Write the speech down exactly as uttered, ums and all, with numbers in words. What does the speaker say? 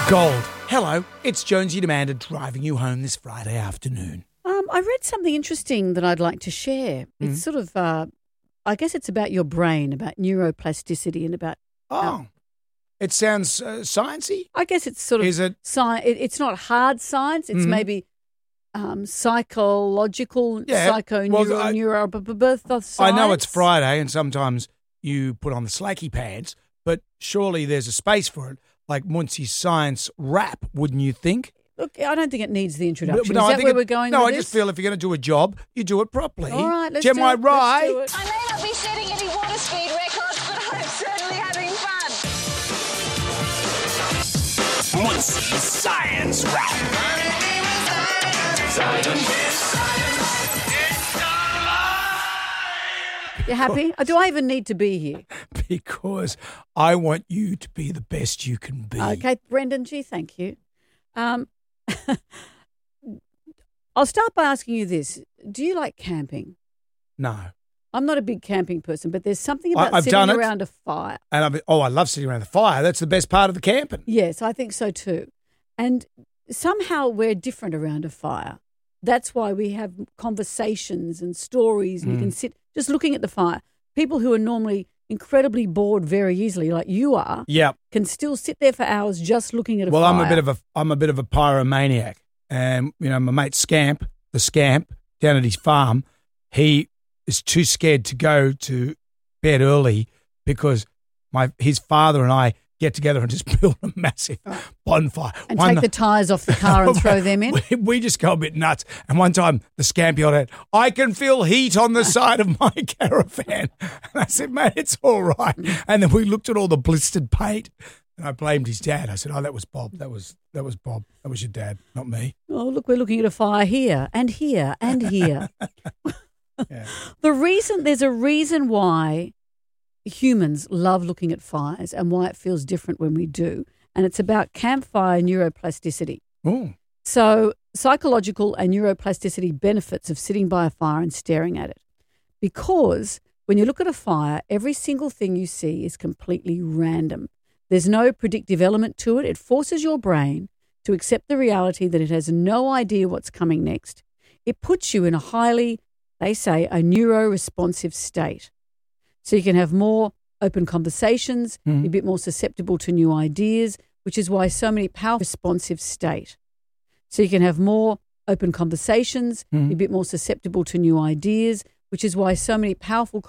Gold. Hello, it's Jonesy Demander driving you home this Friday afternoon. Um, I read something interesting that I'd like to share. Mm-hmm. It's sort of, uh, I guess it's about your brain, about neuroplasticity and about... Oh, uh, it sounds uh, sciencey. I guess it's sort of... Is it? Sci- it it's not hard science. It's Mhm. maybe um, psychological, Yeah, psycho, well, neuro, I- neuro, b- b- b- science. I know it's Friday and sometimes you put on the slacky pants, but surely there's a space for it, like Muncie's science rap, wouldn't you think? Look, I don't think it needs the introduction. But- but no, Is I that think where it- we're going No, with I this? just feel if you're going to do a job, you do it properly. All right, let's Am do I it. Let's right? do it. I may not be setting any water speed records, but I'm certainly having fun. Muncie's Science Rap. You happy? Uh, Do I even need to be here? Because I want you to be the best you can be. Okay, Brendan G, thank you. Um, I'll start by asking you this. Do you like camping? No. I'm not a big camping person, but there's something I- about I've sitting done it. around a fire. And I've, oh, I love sitting around the fire. That's the best part of the camping. Yes, I think so too. And somehow we're different around a fire. That's why we have conversations and stories, and you Mm. can sit just looking at the fire. People who are normally incredibly bored very easily, like you are, Yeah. can still sit there for hours just looking at a Well, fire. I'm a bit of a I'm a bit of a pyromaniac, and you know my mate Scamp, the Scamp down at his farm, he is too scared to go to bed early because my his father and I get together and just build a massive bonfire and One take the tyres off the car and throw them in. We, we just go a bit nuts. And one time the Scamp yelled out, "I can feel heat on the side of my caravan." And I said, "Mate, it's all right." And then we looked at all the blistered paint, and I blamed his dad. I said, "Oh, that was Bob. That was that was Bob. That was your dad, not me." Oh, look, we're looking at a fire here and here and here. Yeah. The reason, there's a reason why humans love looking at fires and why it feels different when we do. And it's about campfire neuroplasticity. Ooh. So psychological and neuroplasticity benefits of sitting by a fire and staring at it. Because when you look at a fire, every single thing you see is completely random. There's no predictive element to it. It forces your brain to accept the reality that it has no idea what's coming next. It puts you in a highly, they say, a neuro-responsive state. So you can have more open conversations, Mhm. be a bit more susceptible to new ideas, which is why so many powerful responsive state. So you can have more open conversations, Mhm. be a bit more susceptible to new ideas, which is why so many powerful